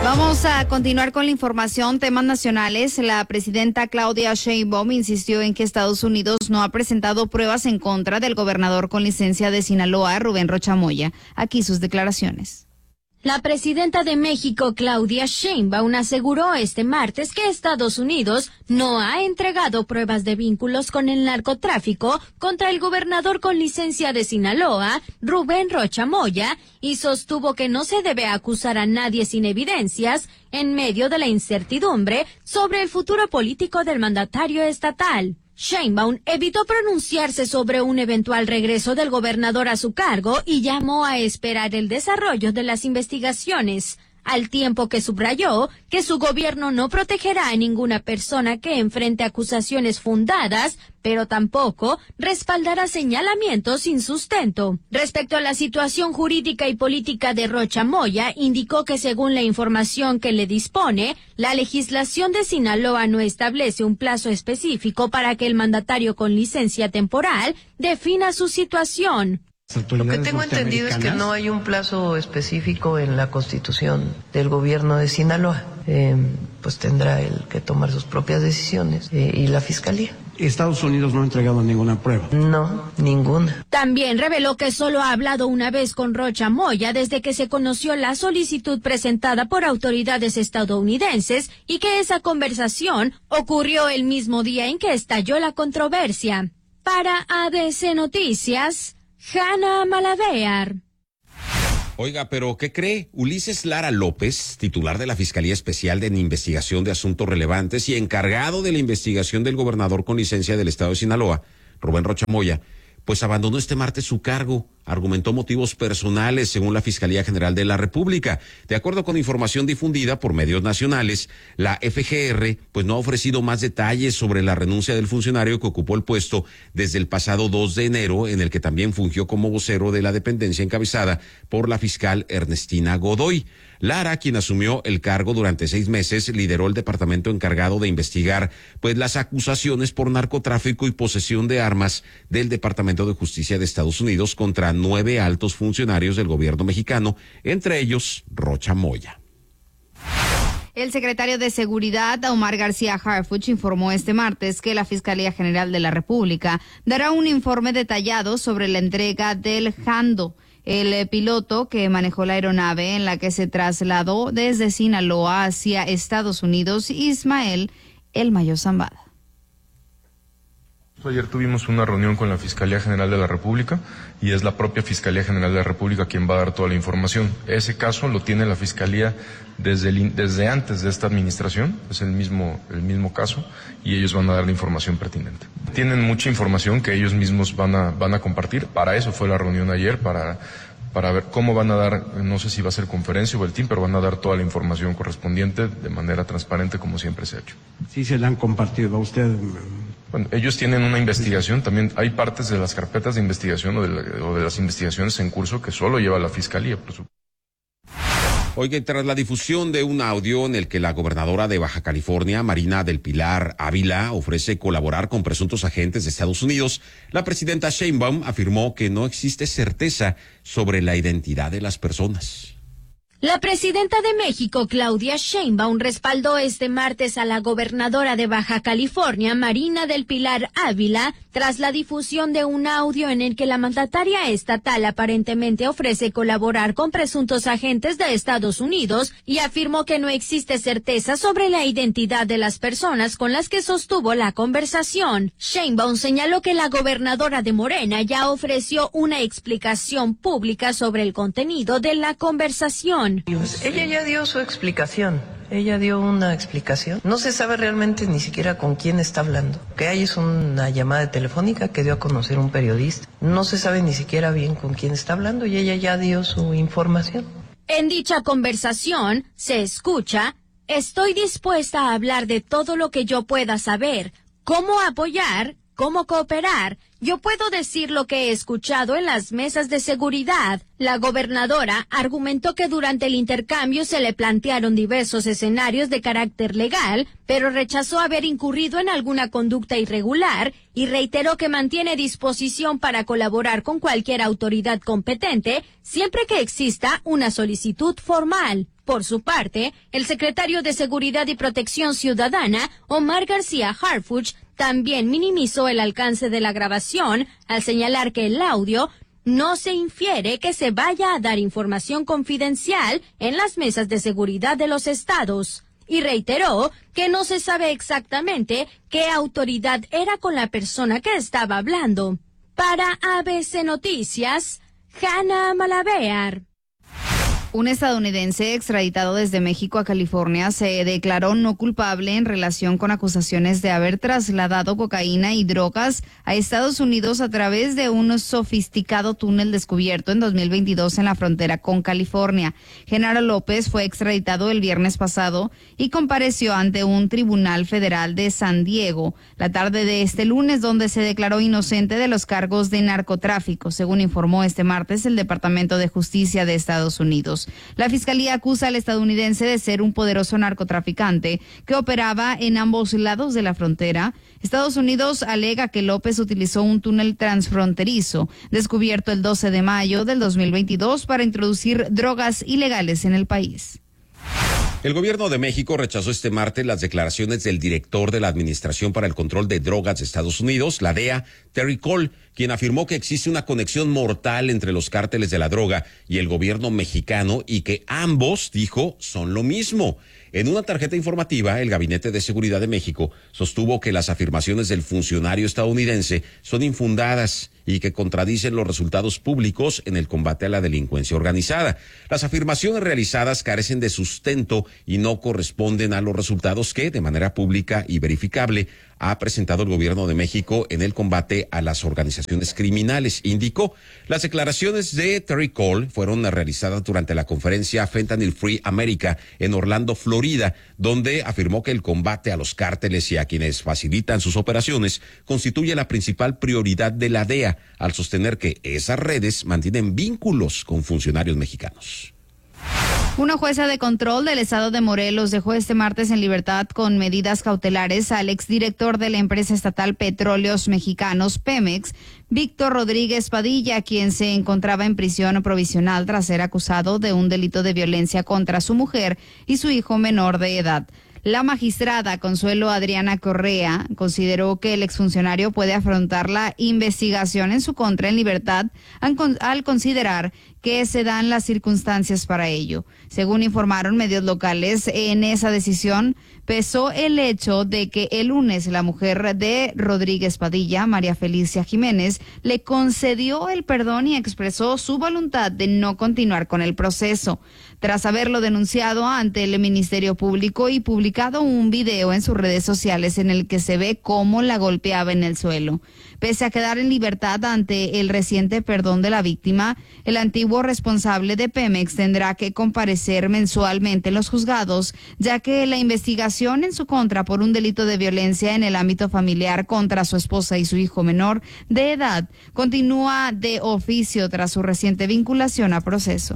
Vamos a continuar con la información, temas nacionales. La presidenta Claudia Sheinbaum insistió en que Estados Unidos no ha presentado pruebas en contra del gobernador con licencia de Sinaloa, Rubén Rocha Moya. Aquí sus declaraciones. La presidenta de México, Claudia Sheinbaum, aseguró este martes que Estados Unidos no ha entregado pruebas de vínculos con el narcotráfico contra el gobernador con licencia de Sinaloa, Rubén Rocha Moya, y sostuvo que no se debe acusar a nadie sin evidencias en medio de la incertidumbre sobre el futuro político del mandatario estatal. Sheinbaum evitó pronunciarse sobre un eventual regreso del gobernador a su cargo y llamó a esperar el desarrollo de las investigaciones, al tiempo que subrayó que su gobierno no protegerá a ninguna persona que enfrente acusaciones fundadas, pero tampoco respaldará señalamientos sin sustento. Respecto a la situación jurídica y política de Rocha Moya, indicó que según la información que le dispone, la legislación de Sinaloa no establece un plazo específico para que el mandatario con licencia temporal defina su situación. Lo que tengo entendido es que no hay un plazo específico en la Constitución del gobierno de Sinaloa. Pues tendrá él que tomar sus propias decisiones y la Fiscalía. Estados Unidos no ha entregado ninguna prueba. No, ninguna. También reveló que solo ha hablado una vez con Rocha Moya desde que se conoció la solicitud presentada por autoridades estadounidenses y que esa conversación ocurrió el mismo día en que estalló la controversia. Para ABC Noticias, Hanna Malavear. Oiga, pero ¿qué cree? Ulises Lara López, titular de la Fiscalía Especial de Investigación de Asuntos Relevantes y encargado de la investigación del gobernador con licencia del estado de Sinaloa, Rubén Rocha Moya, pues abandonó este martes su cargo. Argumentó motivos personales según la Fiscalía General de la República. De acuerdo con información difundida por medios nacionales, la FGR pues no ha ofrecido más detalles sobre la renuncia del funcionario que ocupó el puesto desde el pasado 2 de enero, en el que también fungió como vocero de la dependencia encabezada por la fiscal Ernestina Godoy. Lara, quien asumió el cargo durante 6 meses, lideró el departamento encargado de investigar pues las acusaciones por narcotráfico y posesión de armas del Departamento de Justicia de Estados Unidos contra 9 altos funcionarios del gobierno mexicano, entre ellos Rocha Moya. El secretario de Seguridad, Omar García Harfuch, informó este martes que la Fiscalía General de la República dará un informe detallado sobre la entrega del Jando, el piloto que manejó la aeronave en la que se trasladó desde Sinaloa hacia Estados Unidos, Ismael El Mayo Zambada. Ayer tuvimos una reunión con la Fiscalía General de la República y es la propia Fiscalía General de la República quien va a dar toda la información. Ese caso lo tiene la Fiscalía desde antes de esta administración, es el mismo caso, y ellos van a dar la información pertinente. Tienen mucha información que ellos mismos van a compartir. Para eso fue la reunión ayer, para ver cómo van a dar, no sé si va a ser conferencia o boletín, pero van a dar toda la información correspondiente de manera transparente como siempre se ha hecho. Sí, se la han compartido a usted. Bueno, ellos tienen una investigación, también hay partes de las carpetas de investigación o de las investigaciones en curso que solo lleva la Fiscalía, por supuesto. Oiga, tras la difusión de un audio en el que la gobernadora de Baja California, Marina del Pilar Ávila, ofrece colaborar con presuntos agentes de Estados Unidos, la presidenta Sheinbaum afirmó que no existe certeza sobre la identidad de las personas. La presidenta de México, Claudia Sheinbaum, respaldó este martes a la gobernadora de Baja California, Marina del Pilar Ávila, tras la difusión de un audio en el que la mandataria estatal aparentemente ofrece colaborar con presuntos agentes de Estados Unidos y afirmó que no existe certeza sobre la identidad de las personas con las que sostuvo la conversación. Sheinbaum señaló que la gobernadora de Morena ya ofreció una explicación pública sobre el contenido de la conversación. Ella ya dio su explicación. Ella dio una explicación. No se sabe realmente ni siquiera con quién está hablando. Que hay es una llamada telefónica que dio a conocer un periodista. No se sabe ni siquiera bien con quién está hablando y ella ya dio su información. En dicha conversación se escucha: estoy dispuesta a hablar de todo lo que yo pueda saber, cómo apoyar, cómo cooperar. Yo puedo decir lo que he escuchado en las mesas de seguridad. La gobernadora argumentó que durante el intercambio se le plantearon diversos escenarios de carácter legal, pero rechazó haber incurrido en alguna conducta irregular y reiteró que mantiene disposición para colaborar con cualquier autoridad competente siempre que exista una solicitud formal. Por su parte, el secretario de Seguridad y Protección Ciudadana, Omar García Harfuch, también minimizó el alcance de la grabación al señalar que el audio no se infiere que se vaya a dar información confidencial en las mesas de seguridad de los estados. Y reiteró que no se sabe exactamente qué autoridad era con la persona que estaba hablando. Para ABC Noticias, Hanna Malavear. Un estadounidense extraditado desde México a California se declaró no culpable en relación con acusaciones de haber trasladado cocaína y drogas a Estados Unidos a través de un sofisticado túnel descubierto en 2022 en la frontera con California. Genaro López fue extraditado el viernes pasado y compareció ante un tribunal federal de San Diego la tarde de este lunes, donde se declaró inocente de los cargos de narcotráfico, según informó este martes el Departamento de Justicia de Estados Unidos. La fiscalía acusa al estadounidense de ser un poderoso narcotraficante que operaba en ambos lados de la frontera. Estados Unidos alega que López utilizó un túnel transfronterizo descubierto el 12 de mayo del 2022 para introducir drogas ilegales en el país. El gobierno de México rechazó este martes las declaraciones del director de la Administración para el Control de Drogas de Estados Unidos, la DEA, Terry Cole, quien afirmó que existe una conexión mortal entre los cárteles de la droga y el gobierno mexicano y que ambos, dijo, son lo mismo. En una tarjeta informativa, el Gabinete de Seguridad de México sostuvo que las afirmaciones del funcionario estadounidense son infundadas y que contradicen los resultados públicos en el combate a la delincuencia organizada. Las afirmaciones realizadas carecen de sustento y no corresponden a los resultados que, de manera pública y verificable, ha presentado el gobierno de México en el combate a las organizaciones criminales, indicó. Las declaraciones de Terry Cole fueron realizadas durante la conferencia Fentanyl Free America en Orlando, Florida, donde afirmó que el combate a los cárteles y a quienes facilitan sus operaciones constituye la principal prioridad de la DEA, al sostener que esas redes mantienen vínculos con funcionarios mexicanos. Una jueza de control del estado de Morelos dejó este martes en libertad con medidas cautelares al exdirector de la empresa estatal Petróleos Mexicanos, Pemex, Víctor Rodríguez Padilla, quien se encontraba en prisión provisional tras ser acusado de un delito de violencia contra su mujer y su hijo menor de edad. La magistrada Consuelo Adriana Correa consideró que el exfuncionario puede afrontar la investigación en su contra en libertad al considerar que se dan las circunstancias para ello. Según informaron medios locales, en esa decisión pesó el hecho de que el lunes la mujer de Rodríguez Padilla, María Felicia Jiménez, le concedió el perdón y expresó su voluntad de no continuar con el proceso. Tras haberlo denunciado ante el Ministerio Público y publicado un video en sus redes sociales en el que se ve cómo la golpeaba en el suelo. Pese a quedar en libertad ante el reciente perdón de la víctima, el antiguo responsable de Pemex tendrá que comparecer mensualmente en los juzgados, ya que la investigación en su contra por un delito de violencia en el ámbito familiar contra su esposa y su hijo menor de edad continúa de oficio tras su reciente vinculación a proceso.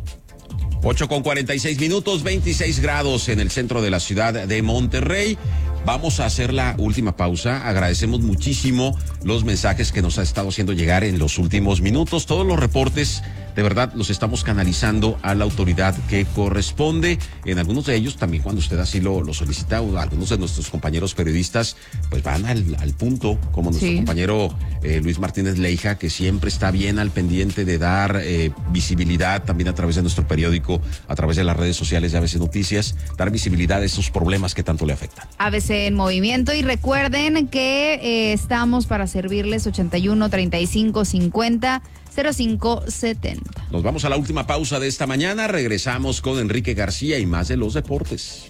8:46, 26 grados en el centro de la ciudad de Monterrey. Vamos a hacer la última pausa. Agradecemos muchísimo los mensajes que nos ha estado haciendo llegar en los últimos minutos. Todos los reportes, de verdad, los estamos canalizando a la autoridad que corresponde. En algunos de ellos, también cuando usted así lo solicita, o algunos de nuestros compañeros periodistas, pues van al punto, como nuestro compañero Luis Martínez Leija, que siempre está bien al pendiente de dar visibilidad también a través de nuestro periódico, a través de las redes sociales de ABC Noticias, dar visibilidad a esos problemas que tanto le afectan. ABC en movimiento, y recuerden que estamos para servirles 81 35 50 05 70. Nos vamos a la última pausa de esta mañana. Regresamos con Enrique García y más de los deportes.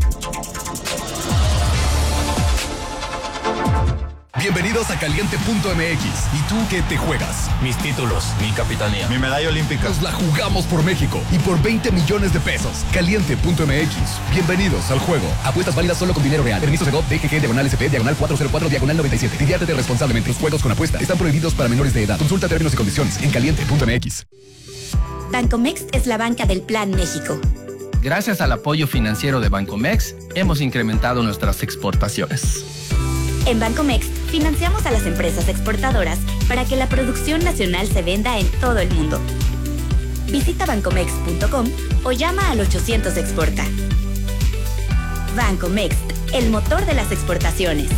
Bienvenidos a Caliente.mx. ¿Y tú qué te juegas? Mis títulos, mi capitanía, mi medalla olímpica. Nos la jugamos por México y por 20 millones de pesos. Caliente.mx. Bienvenidos al juego. Apuestas válidas solo con dinero real. Permiso Segov, DGG, /SP, /404, /97. Diviértete responsablemente. Los juegos con apuesta están prohibidos para menores de edad. Consulta términos y condiciones en Caliente.mx. Bancomext es la banca del Plan México. Gracias al apoyo financiero de Bancomext, hemos incrementado nuestras exportaciones. En Bancomext financiamos a las empresas exportadoras para que la producción nacional se venda en todo el mundo. Visita bancomext.com o llama al 800 Exporta. Bancomext, el motor de las exportaciones.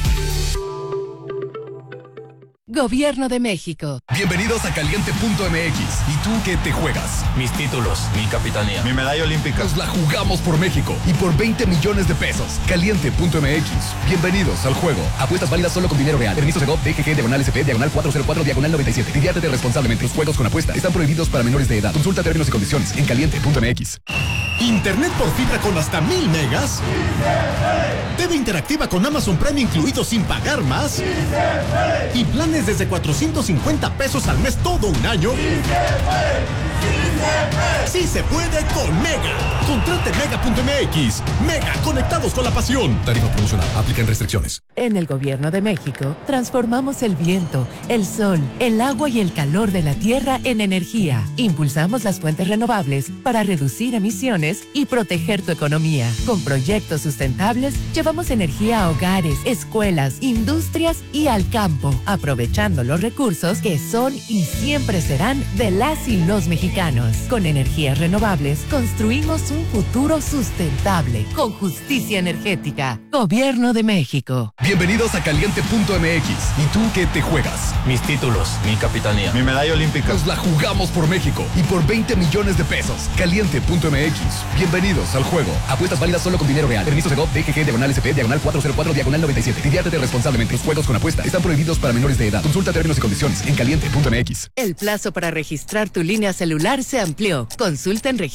Gobierno de México. Bienvenidos a Caliente.mx. ¿Y tú qué te juegas? Mis títulos, mi capitanía, mi medalla olímpica. Nos la jugamos por México y por 20 millones de pesos. Caliente.mx. Bienvenidos al juego. Apuestas válidas solo con dinero real. Permiso Segov, DGG, /SP, /404, /97. Diviértete responsablemente. Los juegos con apuesta están prohibidos para menores de edad. Consulta términos y condiciones en Caliente.mx. ¿Internet por fibra con hasta 1000 megas? TV interactiva con Amazon Prime incluido sin pagar más. Y planes desde 450 pesos al mes todo un año. Sí se puede con Mega. Contrate Mega.mx. Mega, conectados con la pasión. Tarifa promocional. Aplican restricciones. En el Gobierno de México, transformamos el viento, el sol, el agua y el calor de la tierra en energía. Impulsamos las fuentes renovables para reducir emisiones y proteger tu economía. Con proyectos sustentables, llevamos energía a hogares, escuelas, industrias y al campo, aprovechando los recursos que son y siempre serán de las y los mexicanos. Con energías renovables, construimos un futuro sustentable, con justicia energética. Gobierno de México. Bienvenidos a Caliente.mx. ¿Y tú qué te juegas? Mis títulos, mi capitanía, mi medalla olímpica. Nos la jugamos por México y por 20 millones de pesos. Caliente.mx. Bienvenidos al juego. Apuestas válidas solo con dinero real. Permiso Segov, DGG, /SP, /404, /97. Diviértete responsablemente. Los juegos con apuesta están prohibidos para menores de edad. Consulta términos y condiciones en Caliente.mx. El plazo para registrar tu línea celular se amplió. Consulta en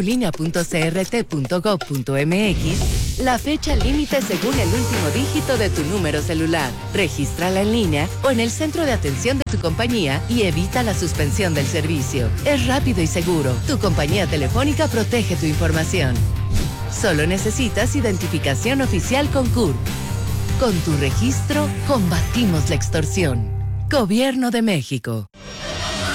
registratulinea.crt.gov.mx la fecha límite según el último dígito de tu número celular. Regístrala en línea o en el centro de atención de tu compañía y evita la suspensión del servicio. Es rápido y seguro. Tu compañía telefónica protege tu información. Solo necesitas identificación oficial con CURP. Con tu registro, combatimos la extorsión. Gobierno de México.